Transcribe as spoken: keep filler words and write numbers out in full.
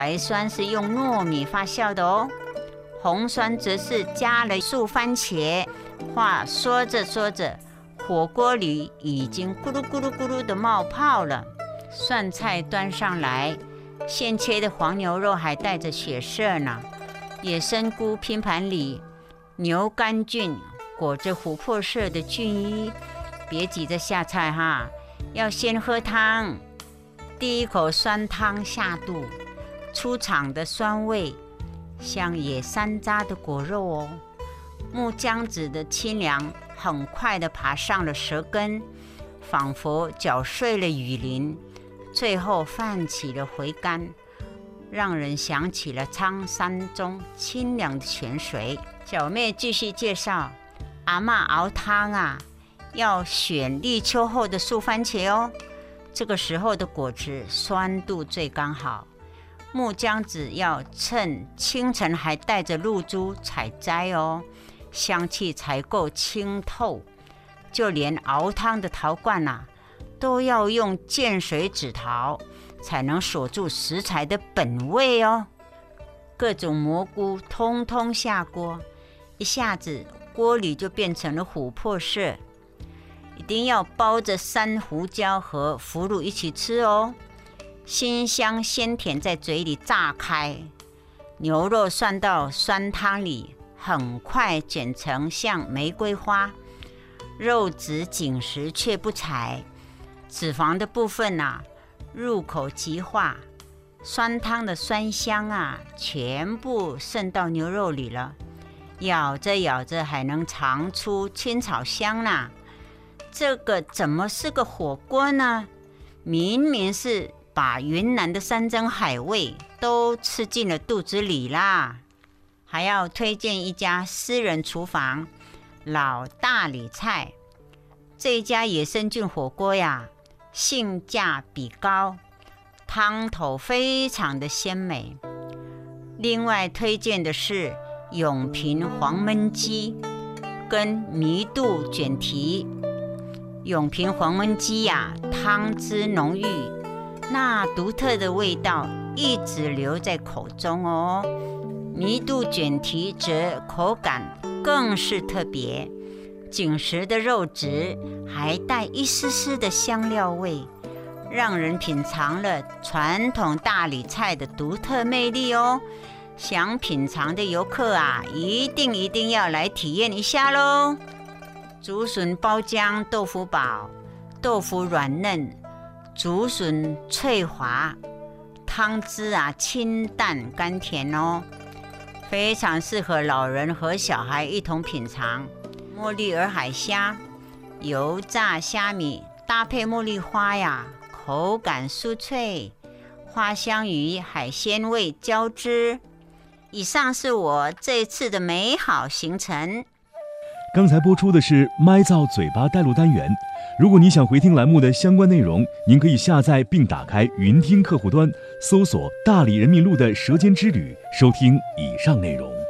白酸是用糯米发酵的哦，红酸则是加了素番茄。话说着说着，火锅里已经咕噜咕噜咕噜的冒泡了。蒜菜端上来，现切的黄牛肉还带着血色呢。野生菇拼盘里，牛肝菌裹着琥珀色的菌衣。别急着下菜哈，要先喝汤。第一口酸汤下肚，出场的酸味像野山楂的果肉哦。木姜子的清凉很快地爬上了舌根，仿佛搅碎了雨淋，最后泛起了回甘，让人想起了苍山中清凉的泉水。小妹继续介绍，阿嬷熬汤啊，要选立秋后的素番茄哦，这个时候的果子酸度最刚好。木姜子要趁清晨还带着露珠采摘哦，香气才够清透。就连熬汤的陶罐啊，都要用见水止陶，才能锁住食材的本味哦。各种蘑菇通通下锅，一下子锅里就变成了琥珀色。一定要包着山胡椒和腐乳一起吃哦，辛香鲜甜在嘴里炸开。牛肉涮到酸汤里，很快卷成像玫瑰花，肉质紧实却不柴，脂肪的部分啊，入口即化，酸汤的酸香啊，全部渗到牛肉里了，咬着咬着还能尝出青草香呢。这个怎么是个火锅呢？明明是把云南的山珍海味都吃进了肚子里啦。还要推荐一家私人厨房，老大理菜。这一家野生菌火锅呀，性价比高，汤头非常的鲜美。另外推荐的是永平黄焖鸡跟弥肚卷蹄。永平黄焖鸡呀、啊，汤汁浓郁，那独特的味道一直留在口中哦。弥肚卷蹄则口感更是特别，紧实的肉质还带一丝丝的香料味，让人品尝了传统大理菜的独特魅力哦。想品尝的游客啊，一定一定要来体验一下咯。竹笋包浆豆腐煲，豆腐软嫩，竹笋脆滑，汤汁啊清淡甘甜哦，非常适合老人和小孩一同品尝。茉莉儿海虾，油炸虾米搭配茉莉花呀，口感酥脆，花香与海鲜味交织。以上是我这次的美好行程。 刚才播出的是麦造嘴巴带路单元。如果你想回听栏目的相关内容，您可以下载并打开云听客户端，搜索大理人民路的舌尖之旅，收听以上内容。